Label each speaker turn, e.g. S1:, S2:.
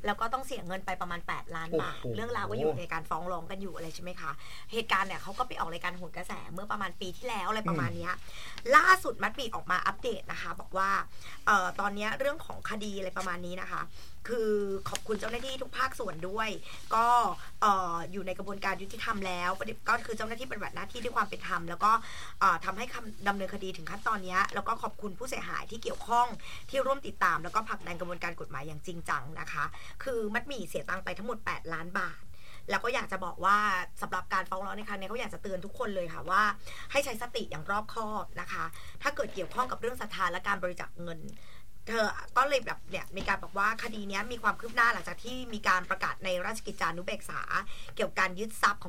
S1: แล้วก็ต้องเสียเงินไปประมาณ8 ล้านบาทเรื่องราวก็อยู่ในการฟ้องร้องกันอยู่อะไรใช่ไหมคะเหตุการณ์เนี่ยเขาก็ไปออกรายการโหนกระแสเมื่อประมาณปีที่แล้วอะไรประมาณนี้ล่าสุดมัดหมี่ออกมาอัปเดตนะคะบอกว่าตอนนี้เรื่องของคดีอะไรประมาณนี้นะคะคือขอบคุณเจ้าหน้าที่ทุกภาคส่วนด้วยก็อยู่ในกระบวนการยุติธรรมแล้วก็คือเจ้าหน้าที่ปฏิบัติหน้าที่ด้วยความเป็นธรรมแล้วก็ทำให้ดำเนินคดีถึงขั้นตอนนี้แล้วก็ขอบคุณผู้เสียหายที่เกี่ยวข้องที่ร่วมติดตามแล้วก็ผลักดันกระบวนการกฎหมายอย่างจริงจังนะคะคือมัดหมี่เสียตังค์ไปทั้งหมด8 ล้านบาทแล้วก็อยากจะบอกว่าสำหรับการฟ้องร้องในครั้งนี้เขาอยากจะเตือนทุกคนเลยค่ะว่าให้ใช้สติอย่างรอบคอบนะคะถ้าเกิดเกี่ยวข้องกับเรื่องศรัทธาและการบริจาคเงินเธอก็เลยแบบเนี่ยมีการบอกว่าคดีนี้มีความคืบหน้าหลังจากที่มีการประกาศในราชกิจจานุเบกษาเกี่ยวกับการยึดทรัพย์ของ